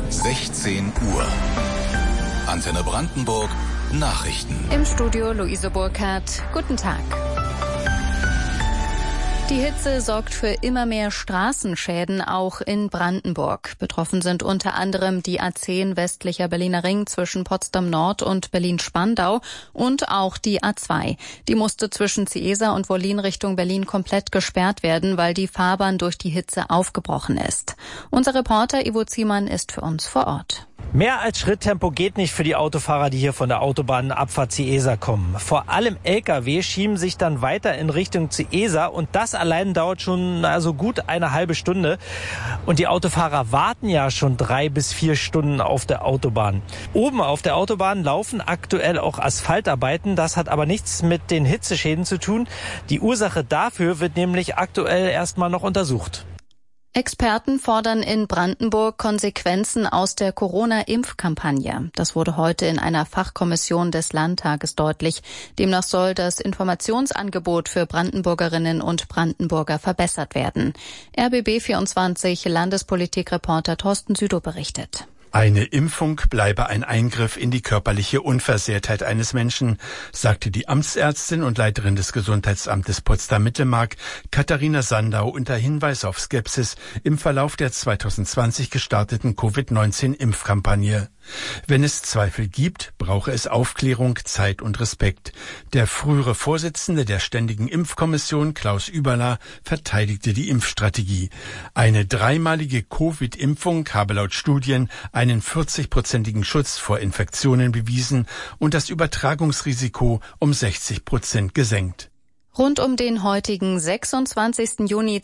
16 Uhr. Antenne Brandenburg, Nachrichten. Im Studio Luise Burkhardt. Guten Tag. Die Hitze sorgt für immer mehr Straßenschäden, auch in Brandenburg. Betroffen sind unter anderem die A10 westlicher Berliner Ring zwischen Potsdam Nord und Berlin-Spandau und auch die A2. Die musste zwischen Ciesa und Wollin Richtung Berlin komplett gesperrt werden, weil die Fahrbahn durch die Hitze aufgebrochen ist. Unser Reporter Ivo Ziemann ist für uns vor Ort. Mehr als Schritttempo geht nicht für die Autofahrer, die hier von der Autobahnabfahrt Ciesa kommen. Vor allem Lkw schieben sich dann weiter in Richtung Ciesa und das allein dauert schon gut eine halbe Stunde. Und die Autofahrer warten ja schon 3 bis 4 Stunden auf der Autobahn. Oben auf der Autobahn laufen aktuell auch Asphaltarbeiten. Das hat aber nichts mit den Hitzeschäden zu tun. Die Ursache dafür wird nämlich aktuell erstmal noch untersucht. Experten fordern in Brandenburg Konsequenzen aus der Corona-Impfkampagne. Das wurde heute in einer Fachkommission des Landtages deutlich. Demnach soll das Informationsangebot für Brandenburgerinnen und Brandenburger verbessert werden. RBB24 Landespolitikreporter Thorsten Südow berichtet. Eine Impfung bleibe ein Eingriff in die körperliche Unversehrtheit eines Menschen, sagte die Amtsärztin und Leiterin des Gesundheitsamtes Potsdam-Mittelmark Katharina Sandau unter Hinweis auf Skepsis im Verlauf der 2020 gestarteten Covid-19-Impfkampagne. Wenn es Zweifel gibt, brauche es Aufklärung, Zeit und Respekt. Der frühere Vorsitzende der Ständigen Impfkommission, Klaus Überler, verteidigte die Impfstrategie. Eine 3-malige Covid-Impfung habe laut Studien einen 40-prozentigen Schutz vor Infektionen bewiesen und das Übertragungsrisiko um 60% gesenkt. Rund um den heutigen 26. Juni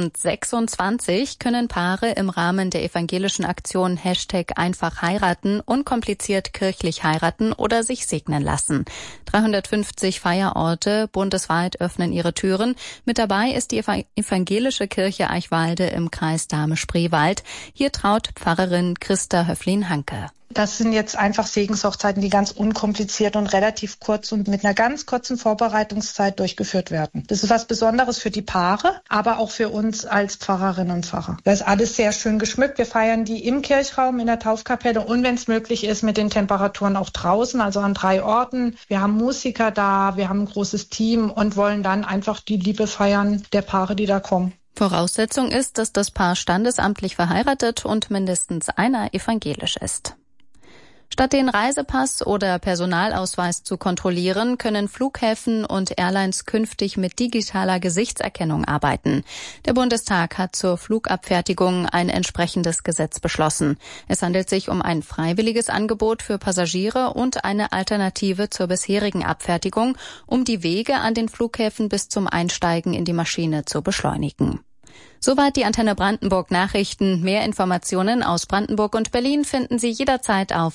2026 können Paare im Rahmen der evangelischen Aktion #einfach heiraten unkompliziert kirchlich heiraten oder sich segnen lassen. 350 Feierorte bundesweit öffnen ihre Türen. Mit dabei ist die evangelische Kirche Eichwalde im Kreis Dahme-Spreewald. Hier traut Pfarrerin Christa Höflin-Hanke. Das sind jetzt einfach Segenshochzeiten, die ganz unkompliziert und relativ kurz und mit einer ganz kurzen Vorbereitungszeit durchgeführt werden. Das ist was Besonderes für die Paare, aber auch für uns als Pfarrerinnen und Pfarrer. Das ist alles sehr schön geschmückt. Wir feiern die im Kirchraum, in der Taufkapelle und wenn es möglich ist, mit den Temperaturen auch draußen, also an 3 Orten. Wir haben Musiker da, wir haben ein großes Team und wollen dann einfach die Liebe feiern der Paare, die da kommen. Voraussetzung ist, dass das Paar standesamtlich verheiratet und mindestens einer evangelisch ist. Statt den Reisepass oder Personalausweis zu kontrollieren, können Flughäfen und Airlines künftig mit digitaler Gesichtserkennung arbeiten. Der Bundestag hat zur Flugabfertigung ein entsprechendes Gesetz beschlossen. Es handelt sich um ein freiwilliges Angebot für Passagiere und eine Alternative zur bisherigen Abfertigung, um die Wege an den Flughäfen bis zum Einsteigen in die Maschine zu beschleunigen. Soweit die Antenne Brandenburg Nachrichten. Mehr Informationen aus Brandenburg und Berlin finden Sie jederzeit auf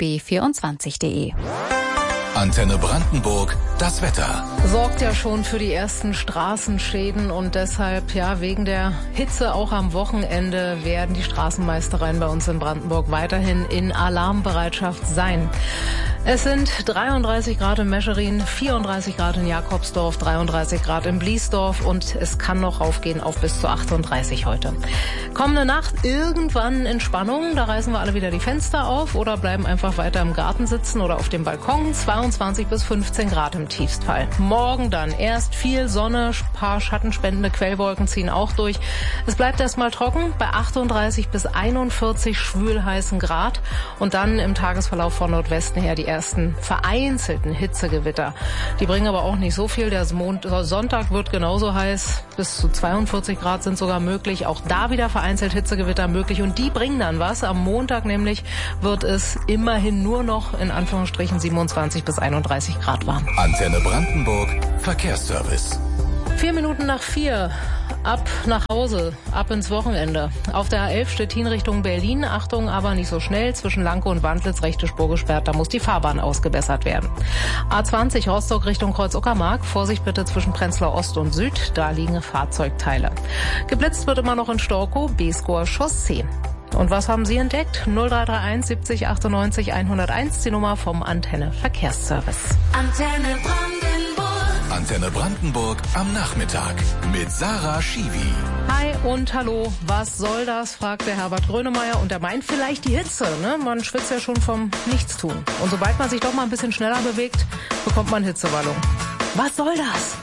rbb24.de. Antenne Brandenburg, das Wetter. Sorgt ja schon für die ersten Straßenschäden und deshalb, wegen der Hitze auch am Wochenende werden die Straßenmeistereien bei uns in Brandenburg weiterhin in Alarmbereitschaft sein. Es sind 33 Grad in Mescherin, 34 Grad in Jakobsdorf, 33 Grad in Bliesdorf und es kann noch raufgehen auf bis zu 38 heute. Kommende Nacht irgendwann Entspannung, da reißen wir alle wieder die Fenster auf oder bleiben einfach weiter im Garten sitzen oder auf dem Balkon. 22 bis 15 Grad im Tiefstfall. Morgen dann erst viel Sonne, paar schattenspendende Quellwolken ziehen auch durch. Es bleibt erstmal trocken bei 38 bis 41 schwülheißen Grad und dann im Tagesverlauf von Nordwesten her die ersten vereinzelten Hitzegewitter. Die bringen aber auch nicht so viel. Der Sonntag wird genauso heiß. Bis zu 42 Grad sind sogar möglich. Auch da wieder vereinzelt Hitzegewitter möglich und die bringen dann was. Am Montag nämlich wird es immerhin nur noch in Anführungsstrichen 27 bis 31 Grad warm. Antenne Brandenburg, Verkehrsservice. 4 Minuten nach 4. Ab nach Hause, ab ins Wochenende. Auf der A11 Stettin Richtung Berlin. Achtung, aber nicht so schnell. Zwischen Lanke und Wandlitz rechte Spur gesperrt. Da muss die Fahrbahn ausgebessert werden. A20 Rostock Richtung Kreuz-Uckermark. Vorsicht bitte zwischen Prenzlau Ost und Süd. Da liegen Fahrzeugteile. Geblitzt wird immer noch in Storkow, Beeskower Chaussee. Und was haben Sie entdeckt? 0331 70 98 101, die Nummer vom Antenne Verkehrsservice. Antenne Brandenburg. Antenne Brandenburg am Nachmittag mit Sarah Schiwi. Hi und hallo, was soll das, fragt der Herbert Grönemeyer und er meint vielleicht die Hitze, ne? Man schwitzt ja schon vom Nichtstun. Und sobald man sich doch mal ein bisschen schneller bewegt, bekommt man Hitzewallung. Was soll das?